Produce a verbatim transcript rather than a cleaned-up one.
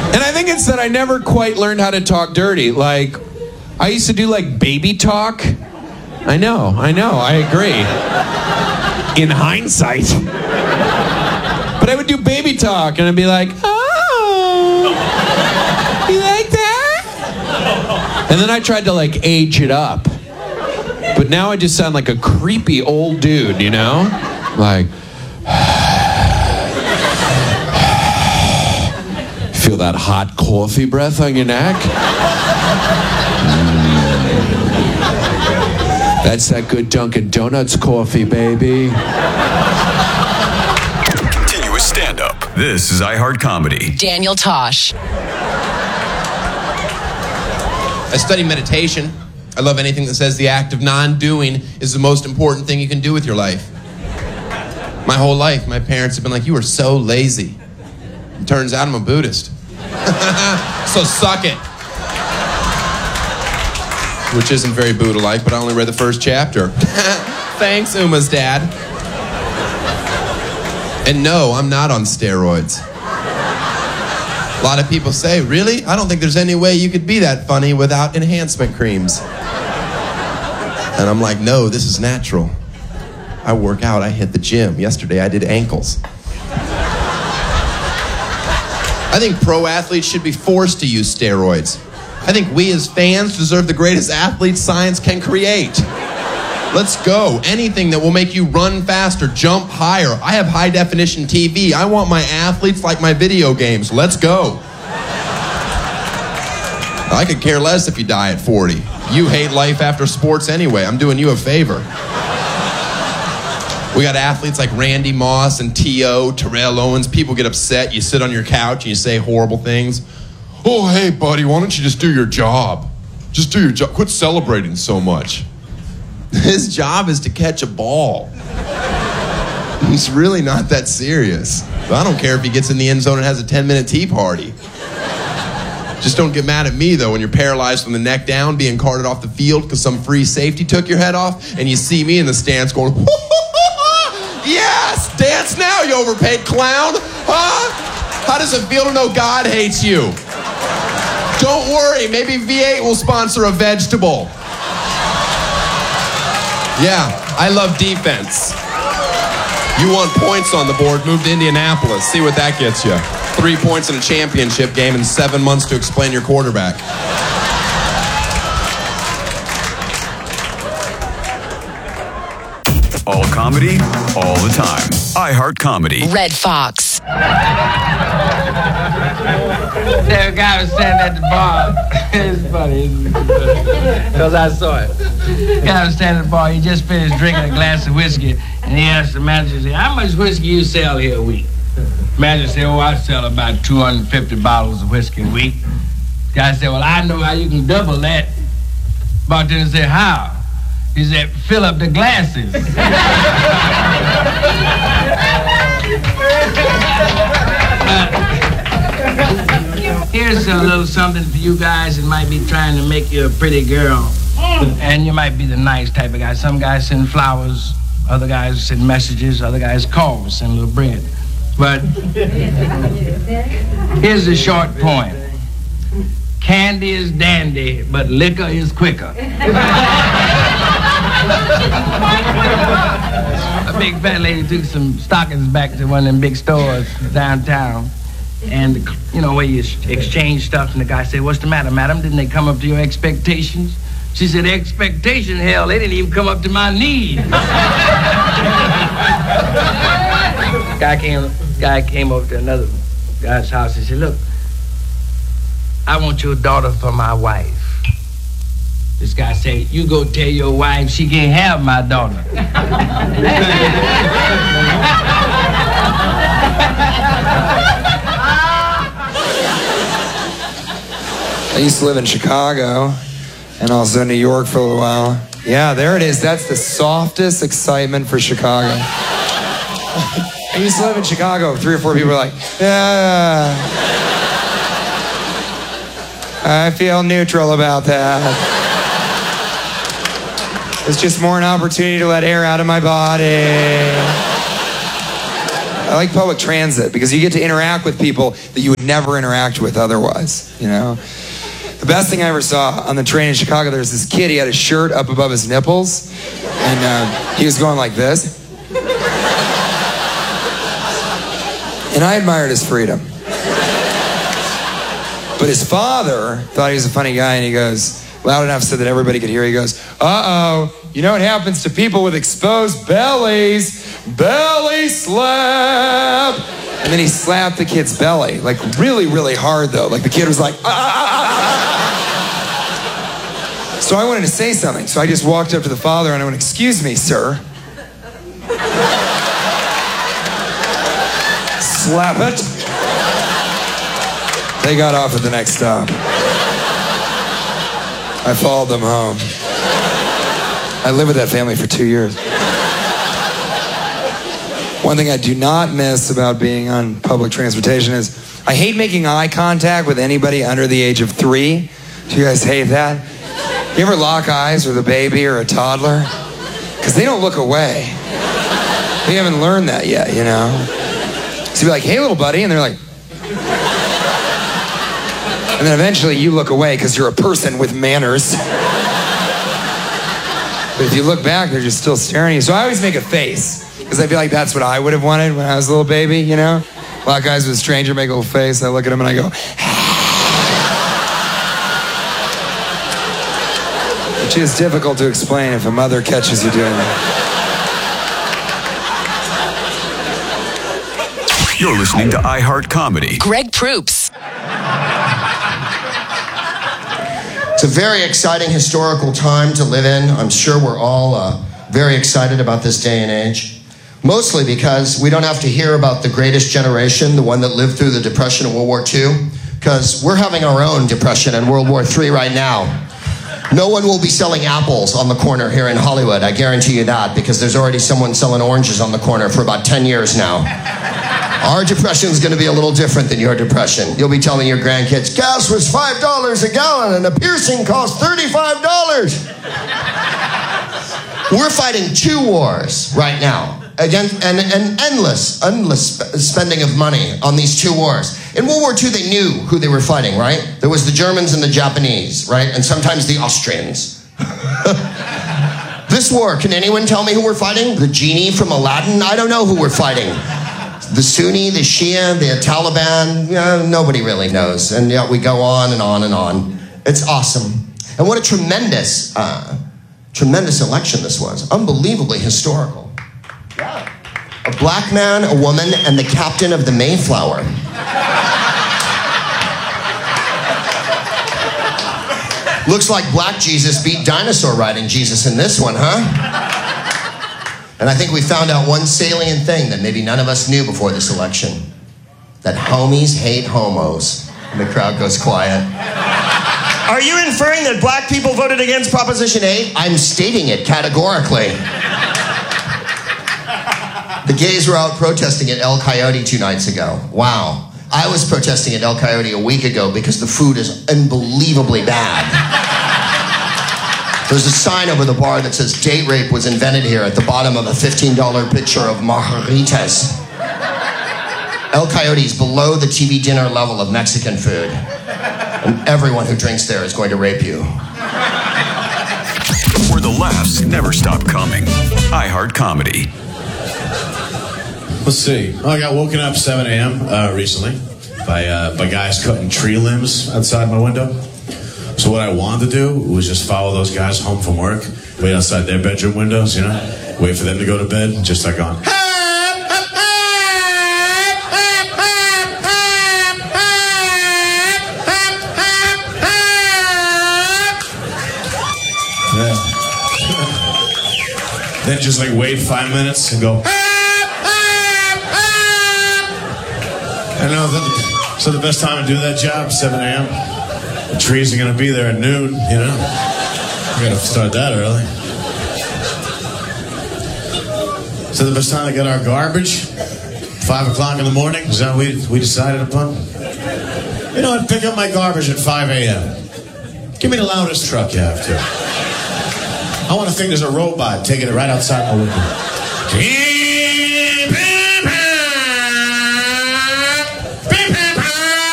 And I think it's that I never quite learned how to talk dirty. Like, I used to do like baby talk. I know, I know, I agree. In hindsight. But I would do baby talk and I'd be like, oh, you like that? And then I tried to like age it up. But now I just sound like a creepy old dude, you know? Like, feel that hot coffee breath on your neck? Mm. That's that good Dunkin' Donuts coffee, baby. Continuous stand-up. This is iHeart Comedy. Daniel Tosh. I study meditation. I love anything that says the act of non-doing is the most important thing you can do with your life. My whole life, my parents have been like, you are so lazy. It turns out I'm a Buddhist. So suck it. Which isn't very Buddha-like, but I only read the first chapter. Thanks, Uma's dad. And no, I'm not on steroids. A lot of people say, really? I don't think there's any way you could be that funny without enhancement creams. And I'm like, no, this is natural. I work out, I hit the gym. Yesterday I did ankles. I think pro athletes should be forced to use steroids. I think we as fans deserve the greatest athletes science can create. Let's go. Anything that will make you run faster, jump higher. I have high definition T V. I want my athletes like my video games. Let's go. I could care less if you die at forty. You hate life after sports anyway. I'm doing you a favor. We got athletes like Randy Moss and T O, Terrell Owens. People get upset. You sit on your couch and you say horrible things. Oh, hey, buddy, why don't you just do your job? Just do your job. Quit celebrating so much. His job is to catch a ball. It's really not that serious. I don't care if he gets in the end zone and has a ten-minute tea party. Just don't get mad at me, though, when you're paralyzed from the neck down, being carted off the field because some free safety took your head off, and you see me in the stands going, yes, dance now, you overpaid clown. Huh? How does it feel to know God hates you? Don't worry, maybe V eight will sponsor a vegetable. Yeah, I love defense. You want points on the board, move to Indianapolis. See what that gets you. Three points in a championship game and seven months to explain your quarterback. All comedy, all the time. iHeart Comedy. Red Fox. There, a guy was standing at the bar. It's funny, because I saw it. The guy was standing at the bar. He just finished drinking a glass of whiskey, and he asked the manager, said, how much whiskey you sell here a week? The manager said, oh, I sell about two hundred fifty bottles of whiskey a week. The guy said, well, I know how you can double that. Bartender said, how? He said, fill up the glasses. uh, here's a little something for you guys that might be trying to make you a pretty girl. And you might be the nice type of guy. Some guys send flowers, other guys send messages, other guys call, send a little bread. But here's the short point. Candy is dandy, but liquor is quicker. A big fat lady took some stockings back to one of them big stores downtown. And, you know, where you exchange stuff, and the guy said, what's the matter, madam? Didn't they come up to your expectations? She said, expectation? Hell, they didn't even come up to my needs. Guy came, guy came over to another guy's house and said, look, I want your daughter for my wife. This guy said, you go tell your wife she can't have my daughter. I used to live in Chicago and also New York for a little while. Yeah, there it is. That's the softest excitement for Chicago. I used to live in Chicago. Three or four people were like, yeah. I feel neutral about that. It's just more an opportunity to let air out of my body. I like public transit because you get to interact with people that you would never interact with otherwise, you know? The best thing I ever saw on the train in Chicago, there was this kid, he had a shirt up above his nipples, and uh, he was going like this. And I admired his freedom. But his father thought he was a funny guy, and he goes, loud enough so that everybody could hear, he goes, uh-oh, you know what happens to people with exposed bellies? Belly slap! And then he slapped the kid's belly, like really, really hard though. Like the kid was like, ah, ah, ah. So I wanted to say something, so I just walked up to the father and I went, excuse me, sir. Slap it. They got off at the next stop. I followed them home. I lived with that family for two years. One thing I do not miss about being on public transportation is I hate making eye contact with anybody under the age of three. Do you guys hate that? You ever lock eyes with a baby or a toddler? Because they don't look away. They haven't learned that yet, you know? So you're like, hey, little buddy, and they're like... And then eventually you look away because you're a person with manners. But if you look back, they're just still staring at you. So I always make a face. Because I feel like that's what I would have wanted when I was a little baby, you know? Lock eyes with a stranger, make a little face. I look at him and I go, which is difficult to explain if a mother catches you doing that. You're listening to iHeart Comedy. Greg Proops. It's a very exciting historical time to live in. I'm sure we're all uh, very excited about this day and age. Mostly because we don't have to hear about the greatest generation, the one that lived through the Depression and World War Two, because we're having our own Depression and World War Three right now. No one will be selling apples on the corner here in Hollywood, I guarantee you that, because there's already someone selling oranges on the corner for about ten years now. Our depression is going to be a little different than your depression. You'll be telling your grandkids, gas was five dollars a gallon and a piercing cost thirty-five dollars. We're fighting two wars right now. Against, and, and endless, endless spending of money on these two wars. In World War Two, they knew who they were fighting, right? There was the Germans and the Japanese, right? And sometimes the Austrians. This war, can anyone tell me who we're fighting? The genie from Aladdin? I don't know who we're fighting. The Sunni, the Shia, the Taliban, you know, nobody really knows. And yet we go on and on and on. It's awesome. And what a tremendous, uh, tremendous election this was. Unbelievably historical. Yeah. A black man, a woman, and the captain of the Mayflower. Looks like Black Jesus beat dinosaur riding Jesus in this one, huh? And I think we found out one salient thing that maybe none of us knew before this election. That homies hate homos. And the crowd goes quiet. Are you inferring that black people voted against Proposition eight? I'm stating it categorically. The gays were out protesting at El Coyote two nights ago. Wow. I was protesting at El Coyote a week ago because the food is unbelievably bad. There's a sign over the bar that says date rape was invented here at the bottom of a fifteen dollar picture of margaritas. El Coyote is below the T V dinner level of Mexican food. And everyone who drinks there is going to rape you. Where the laughs never stop coming. iHeart Comedy. Let's see. Oh, I got woken up seven a.m. Uh, recently by uh, by guys cutting tree limbs outside my window. So what I wanted to do was just follow those guys home from work, wait outside their bedroom windows, you know, wait for them to go to bed, and just start going. Yeah. Then just like wait five minutes and go. I know that. So the best time to do that job, seven a.m. The trees are going to be there at noon, you know. We got to start that early. So the best time to get our garbage, five o'clock in the morning. Is that what we we decided upon? You know what? Pick up my garbage at five a.m. Give me the loudest truck you have to. I want to think there's a robot taking it right outside my window.